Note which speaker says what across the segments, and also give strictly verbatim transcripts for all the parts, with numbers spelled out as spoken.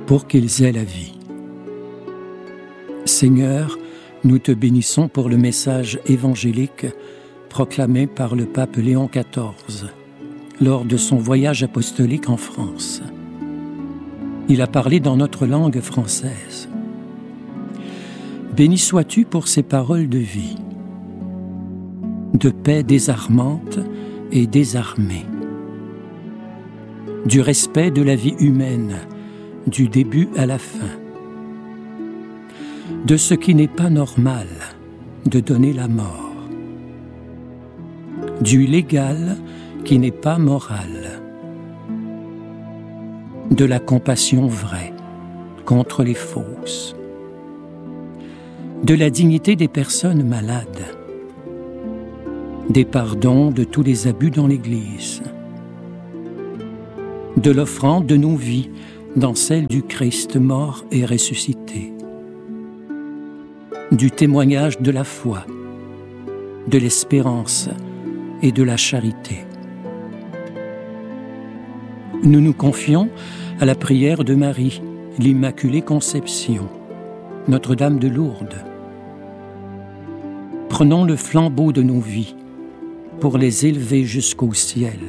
Speaker 1: pour qu'ils aient la vie. Seigneur, nous te bénissons pour le message évangélique proclamé par le pape Léon quatorze lors de son voyage apostolique en France. Il a parlé dans notre langue française. Béni sois-tu pour ces paroles de vie, de paix désarmante et désarmée, du respect de la vie humaine, du début à la fin, de ce qui n'est pas normal, de donner la mort, du légal qui n'est pas moral, de la compassion vraie contre les fausses, de la dignité des personnes malades, des pardons de tous les abus dans l'Église, de l'offrande de nos vies dans celle du Christ mort et ressuscité, du témoignage de la foi, de l'espérance et de la charité. Nous nous confions à la prière de Marie, l'Immaculée Conception, Notre-Dame de Lourdes. Prenons le flambeau de nos vies pour les élever jusqu'au ciel.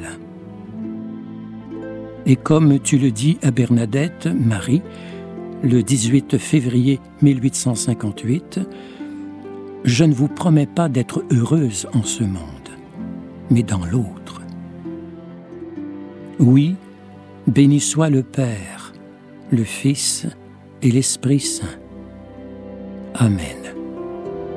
Speaker 1: Et comme tu le dis à Bernadette, Marie, le dix-huit février mille huit cent cinquante-huit, « Je ne vous promets pas d'être heureuse en ce monde, mais dans l'autre. » Oui, béni soit le Père, le Fils et l'Esprit Saint. Amen.